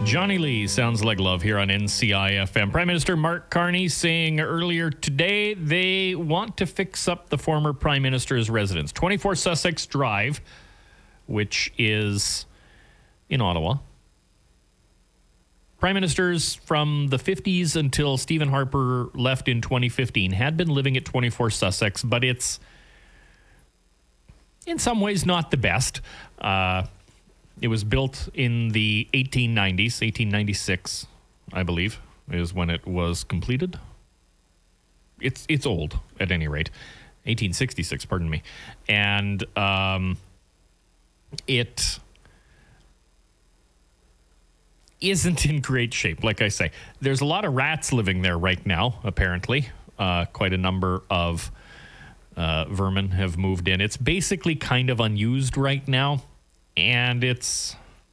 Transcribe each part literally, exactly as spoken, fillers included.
Johnny Lee, Sounds Like Love here on N C I F M. Prime Minister Mark Carney saying earlier today they want to fix up the former Prime Minister's residence. twenty-four Sussex Drive, which is in Ottawa. Prime Ministers from the fifties until Stephen Harper left in twenty fifteen had been living at twenty-four Sussex, but it's in some ways not the best. Uh, it was built in the eighteen nineties, eighteen ninety-six, I believe, is when it was completed. It's it's old, at any rate. eighteen sixty-six, pardon me. And um, it isn't in great shape, like I say. There's a lot of rats living there right now, apparently. Uh, quite a number of uh, vermin have moved in. It's basically kind of unused right now, and it's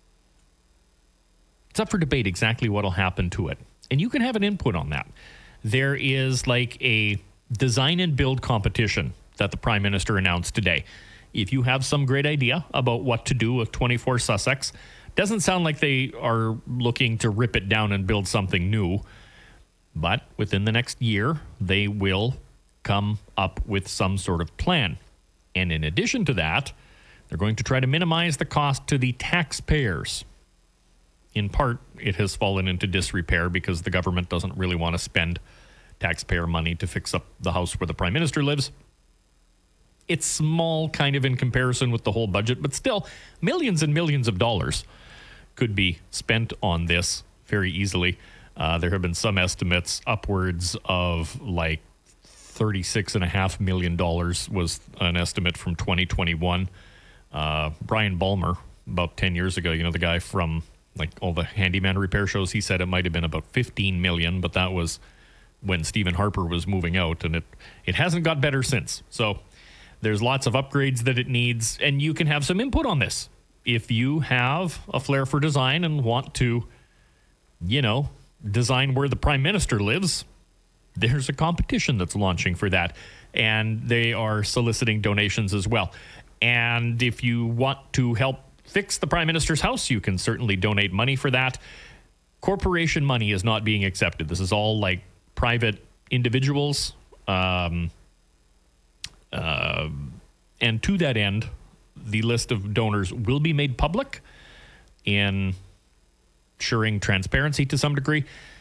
it's up for debate exactly what will happen to it. And you can have an input on that. There is like a design and build competition that the Prime Minister announced today. If you have some great idea about what to do with twenty-four Sussex, doesn't sound like they are looking to rip it down and build something new. But within the next year, they will come up with some sort of plan. And in addition to that, they're going to try to minimize the cost to the taxpayers. In part, it has fallen into disrepair because the government doesn't really want to spend taxpayer money to fix up the house where the Prime Minister lives. It's small kind of in comparison with the whole budget, but still millions and millions of dollars could be spent on this very easily. Uh, there have been some estimates upwards of like thirty-six and a half million dollars was an estimate from twenty twenty-one. Uh, Brian Balmer, about ten years ago, you know, the guy from like all the handyman repair shows, he said it might have been about fifteen million, but that was when Stephen Harper was moving out, and it, it hasn't got better since. So there's lots of upgrades that it needs, and you can have some input on this. If you have a flair for design and want to, you know, design where the Prime Minister lives, there's a competition that's launching for that. And they are soliciting donations as well. And if you want to help fix the Prime Minister's house, you can certainly donate money for that. Corporation money is not being accepted. This is all like private individuals. Um, uh, and to that end, the list of donors will be made public, ensuring transparency to some degree.